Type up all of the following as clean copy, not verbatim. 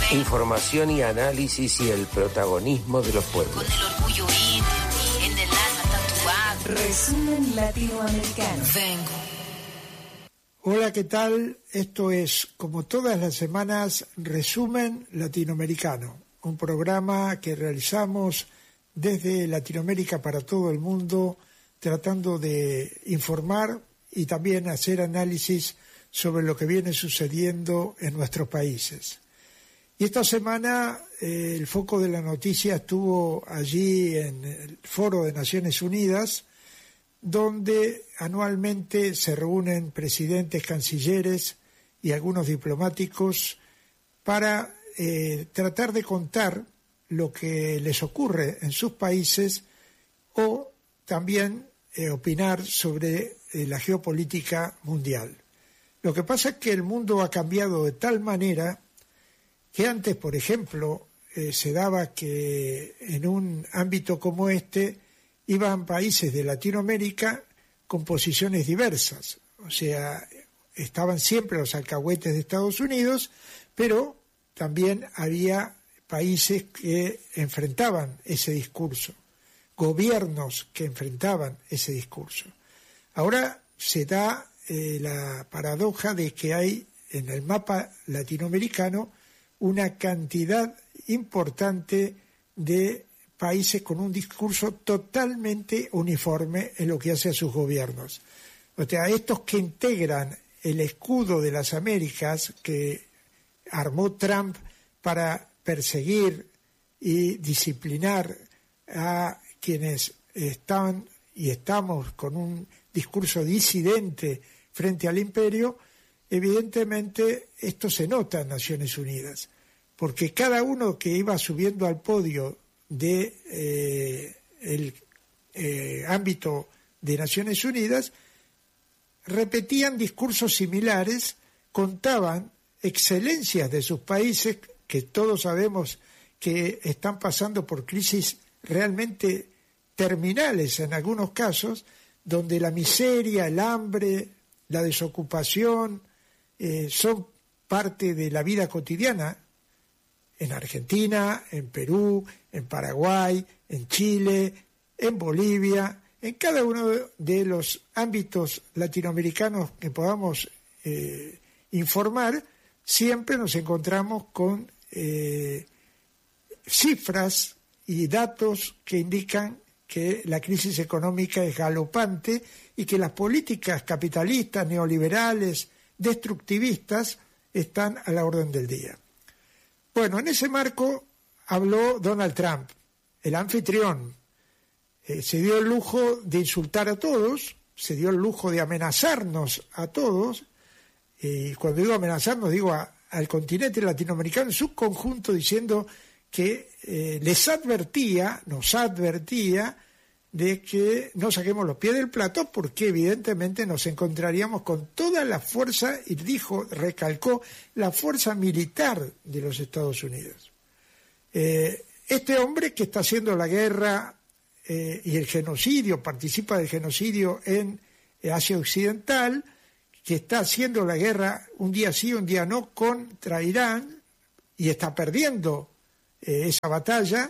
Información y análisis y el protagonismo de los pueblos. Con el orgullo indio, en el alma tatuado. Resumen latinoamericano. Vengo. Hola, ¿qué tal? Esto es, como todas las semanas, Resumen Latinoamericano, un programa que realizamos desde Latinoamérica para todo el mundo, tratando de informar y también hacer análisis sobre lo que viene sucediendo en nuestros países. Y esta semana el foco de la noticia estuvo allí en el Foro de Naciones Unidas, donde anualmente se reúnen presidentes, cancilleres y algunos diplomáticos para tratar de contar lo que les ocurre en sus países o también opinar sobre la geopolítica mundial. Lo que pasa es que el mundo ha cambiado de tal manera que antes, por ejemplo, se daba que en un ámbito como este iban países de Latinoamérica con posiciones diversas. O sea, estaban siempre los alcahuetes de Estados Unidos, pero también había países que enfrentaban ese discurso, gobiernos que enfrentaban ese discurso. Ahora se da la paradoja de que hay en el mapa latinoamericano una cantidad importante de países con un discurso totalmente uniforme en lo que hace a sus gobiernos. O sea, estos que integran el escudo de las Américas que armó Trump para perseguir y disciplinar a quienes están y estamos con un discurso disidente frente al imperio, evidentemente esto se nota en Naciones Unidas, porque cada uno que iba subiendo al podio de el ámbito de Naciones Unidas repetían discursos similares, contaban excelencias de sus países, que todos sabemos que están pasando por crisis realmente terminales en algunos casos, donde la miseria, el hambre, la desocupación son parte de la vida cotidiana en Argentina, en Perú, en Paraguay, en Chile, en Bolivia, en cada uno de los ámbitos latinoamericanos que podamos informar, siempre nos encontramos con cifras y datos que indican que la crisis económica es galopante y que las políticas capitalistas, neoliberales, destructivistas están a la orden del día. Bueno, en ese marco habló Donald Trump, el anfitrión. Se dio el lujo de insultar a todos, se dio el lujo de amenazarnos a todos, y cuando digo amenazarnos digo al continente latinoamericano en su conjunto, diciendo que nos advertía de que no saquemos los pies del plato porque evidentemente nos encontraríamos con toda la fuerza, y recalcó, la fuerza militar de los Estados Unidos. Este hombre que está haciendo la guerra y el genocidio, participa del genocidio en Asia Occidental, que está haciendo la guerra un día sí, un día no contra Irán, y está perdiendo esa batalla,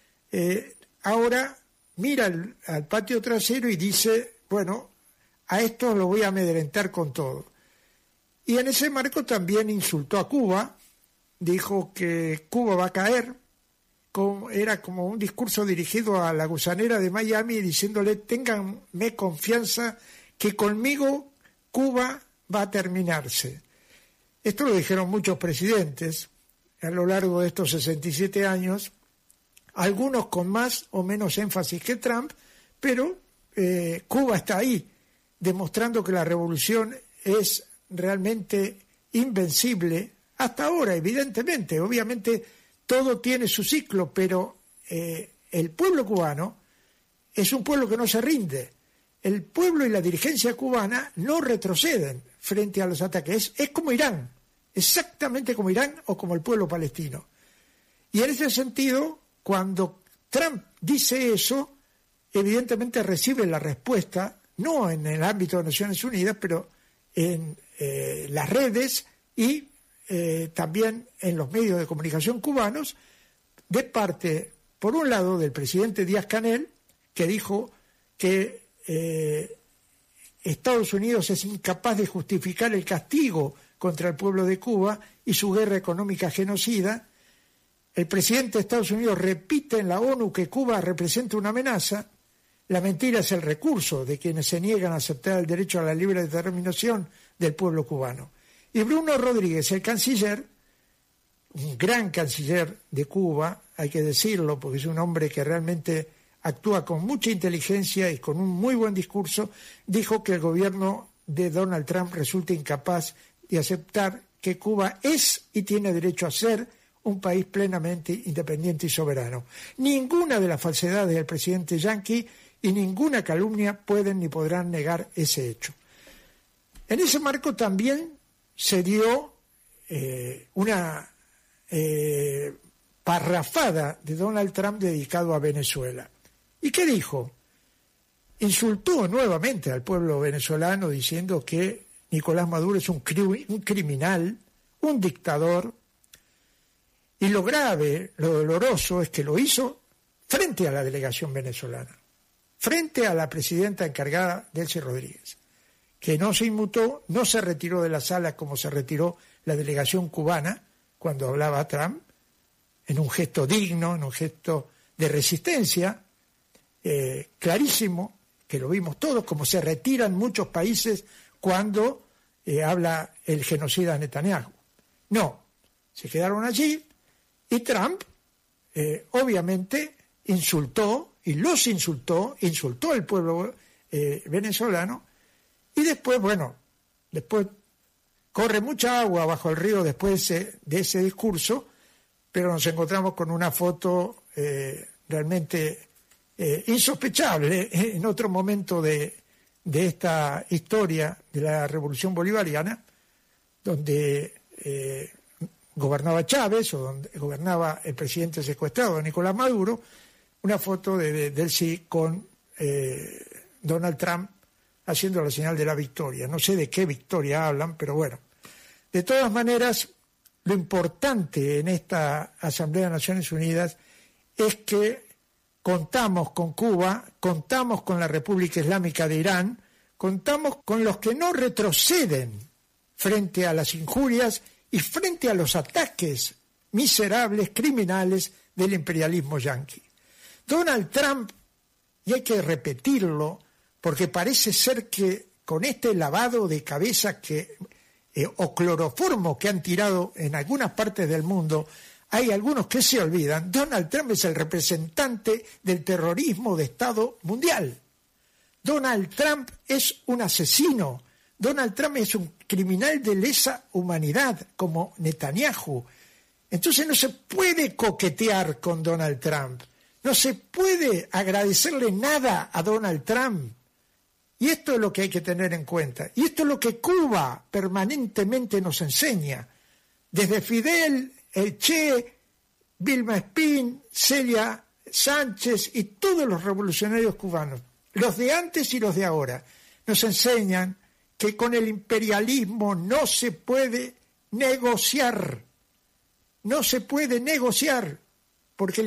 ahora mira al patio trasero y dice, bueno, a esto lo voy a amedrentar con todo. Y en ese marco también insultó a Cuba, dijo que Cuba va a caer, era como un discurso dirigido a la gusanera de Miami, diciéndole, ténganme confianza que conmigo Cuba va a terminarse. Esto lo dijeron muchos presidentes a lo largo de estos 67 años, algunos con más o menos énfasis que Trump, pero Cuba está ahí, demostrando que la revolución es realmente invencible, hasta ahora, evidentemente, obviamente todo tiene su ciclo, pero el pueblo cubano es un pueblo que no se rinde. El pueblo y la dirigencia cubana no retroceden frente a los ataques. Es como Irán, exactamente como Irán o como el pueblo palestino. Y en ese sentido, cuando Trump dice eso, evidentemente recibe la respuesta, no en el ámbito de Naciones Unidas, pero en las redes y también en los medios de comunicación cubanos, de parte, por un lado, del presidente Díaz-Canel, que dijo que Estados Unidos es incapaz de justificar el castigo contra el pueblo de Cuba y su guerra económica genocida. El presidente de Estados Unidos repite en la ONU que Cuba representa una amenaza. La mentira es el recurso de quienes se niegan a aceptar el derecho a la libre determinación del pueblo cubano. Y Bruno Rodríguez, el canciller, un gran canciller de Cuba, hay que decirlo, porque es un hombre que realmente actúa con mucha inteligencia y con un muy buen discurso, dijo que el gobierno de Donald Trump resulta incapaz de aceptar que Cuba es y tiene derecho a ser un país plenamente independiente y soberano. Ninguna de las falsedades del presidente yanqui y ninguna calumnia pueden ni podrán negar ese hecho. En ese marco también se dio una parrafada de Donald Trump dedicado a Venezuela. ¿Y qué dijo? Insultó nuevamente al pueblo venezolano diciendo que Nicolás Maduro es un criminal, un dictador, y lo grave, lo doloroso es que lo hizo frente a la delegación venezolana, frente a la presidenta encargada, Delcy Rodríguez, que no se inmutó, no se retiró de la sala como se retiró la delegación cubana cuando hablaba Trump, en un gesto digno, en un gesto de resistencia, clarísimo, que lo vimos todos, como se retiran muchos países cuando habla el genocida Netanyahu. No, se quedaron allí y Trump obviamente insultó al pueblo venezolano y después, después corre mucha agua bajo el río después de ese discurso, pero nos encontramos con una foto realmente insospechable en otro momento de esta historia de la Revolución Bolivariana, donde gobernaba Chávez o donde gobernaba el presidente secuestrado Nicolás Maduro, una foto de Delcy con Donald Trump haciendo la señal de la victoria. No sé de qué victoria hablan, pero bueno. De todas maneras, lo importante en esta Asamblea de Naciones Unidas es que contamos con Cuba, contamos con la República Islámica de Irán, contamos con los que no retroceden frente a las injurias y frente a los ataques miserables, criminales del imperialismo yanqui. Donald Trump, y hay que repetirlo, porque parece ser que con este lavado de cabeza o cloroformo que han tirado en algunas partes del mundo, hay algunos que se olvidan, Donald Trump es el representante del terrorismo de Estado mundial. Donald Trump es un asesino. Donald Trump es un criminal de lesa humanidad, como Netanyahu. Entonces no se puede coquetear con Donald Trump. No se puede agradecerle nada a Donald Trump. Y esto es lo que hay que tener en cuenta. Y esto es lo que Cuba permanentemente nos enseña. Desde Fidel, el Che, Vilma Espín, Celia Sánchez y todos los revolucionarios cubanos, los de antes y los de ahora, nos enseñan que con el imperialismo no se puede negociar. No se puede negociar, porque